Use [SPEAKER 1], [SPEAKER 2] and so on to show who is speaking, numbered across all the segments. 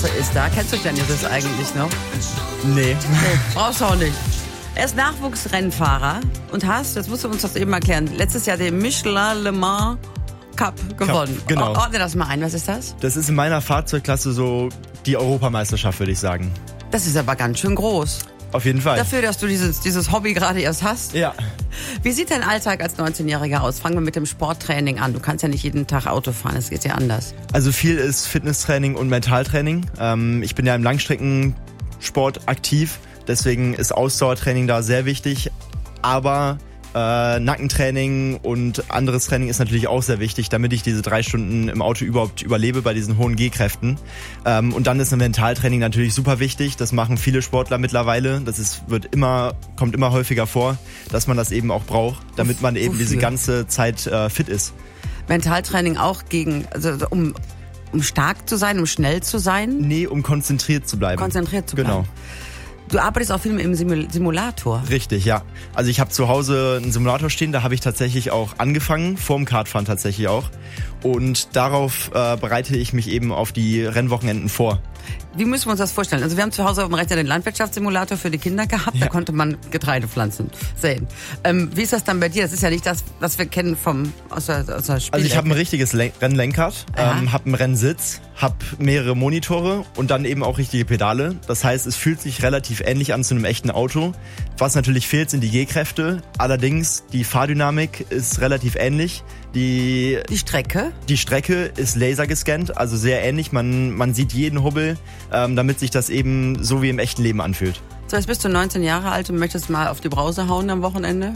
[SPEAKER 1] Woche ist da. Kennst du Dennis das eigentlich noch?
[SPEAKER 2] Nee.
[SPEAKER 1] Brauchst du auch nicht. Er ist Nachwuchsrennfahrer und jetzt musst du uns das eben erklären, letztes Jahr den Michelin Le Mans Cup gewonnen.
[SPEAKER 2] Genau.
[SPEAKER 1] Ordne das mal ein, was ist das?
[SPEAKER 2] Das ist in meiner Fahrzeugklasse so die Europameisterschaft, würde ich sagen.
[SPEAKER 1] Das ist aber ganz schön groß.
[SPEAKER 2] Auf jeden Fall.
[SPEAKER 1] Dafür, dass du dieses Hobby gerade erst hast.
[SPEAKER 2] Ja.
[SPEAKER 1] Wie sieht dein Alltag als 19-Jähriger aus? Fangen wir mit dem Sporttraining an. Du kannst ja nicht jeden Tag Auto fahren, es geht ja anders.
[SPEAKER 2] Also viel ist Fitnesstraining und Mentaltraining. Ich bin ja im Langstreckensport aktiv, deswegen ist Ausdauertraining da sehr wichtig. Aber Nackentraining und anderes Training ist natürlich auch sehr wichtig, damit ich diese 3 Stunden im Auto überhaupt überlebe bei diesen hohen G-Kräften. Und dann ist ein Mentaltraining natürlich super wichtig. Das machen viele Sportler mittlerweile. Kommt immer häufiger vor, dass man das eben auch braucht, damit man eben diese ganze Zeit fit ist.
[SPEAKER 1] Mentaltraining auch um stark zu sein, um schnell zu sein?
[SPEAKER 2] Nee, um konzentriert zu bleiben. Genau.
[SPEAKER 1] Du arbeitest auch viel im Simulator.
[SPEAKER 2] Richtig, ja. Also ich habe zu Hause einen Simulator stehen, da habe ich tatsächlich auch angefangen, vorm Kartfahren tatsächlich auch. Und darauf bereite ich mich eben auf die Rennwochenenden vor.
[SPEAKER 1] Wie müssen wir uns das vorstellen? Also wir haben zu Hause auf dem Rechner den Landwirtschaftssimulator für die Kinder gehabt, Da konnte man Getreidepflanzen sehen. Wie ist das dann bei dir? Das ist ja nicht das, was wir kennen aus der Spiel.
[SPEAKER 2] Also ich habe ein richtiges Rennlenkrad, habe einen Rennsitz, habe mehrere Monitore und dann eben auch richtige Pedale. Das heißt, es fühlt sich relativ ähnlich an zu einem echten Auto. Was natürlich fehlt, sind die G-Kräfte. Allerdings, die Fahrdynamik ist relativ ähnlich. Die Strecke? Die Strecke ist lasergescannt, also sehr ähnlich. Man sieht jeden Hubbel, damit sich das eben so wie im echten Leben anfühlt.
[SPEAKER 1] So, jetzt bist du 19 Jahre alt und möchtest mal auf die Brause hauen am Wochenende?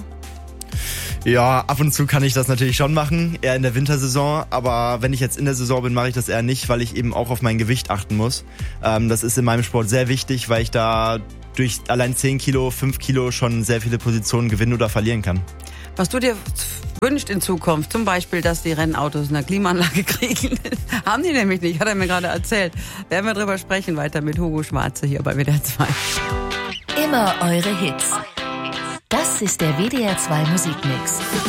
[SPEAKER 2] Ja, ab und zu kann ich das natürlich schon machen, eher in der Wintersaison. Aber wenn ich jetzt in der Saison bin, mache ich das eher nicht, weil ich eben auch auf mein Gewicht achten muss. Das ist in meinem Sport sehr wichtig, weil ich da durch allein 10 Kilo, 5 Kilo schon sehr viele Positionen gewinnen oder verlieren kann.
[SPEAKER 1] Was du dir wünscht in Zukunft, zum Beispiel, dass die Rennautos eine Klimaanlage kriegen, haben die nämlich nicht, hat er mir gerade erzählt. Werden wir drüber sprechen, weiter mit Hugo Schwarze hier bei WDR 2.
[SPEAKER 3] Immer eure Hits. Das ist der WDR 2 Musikmix.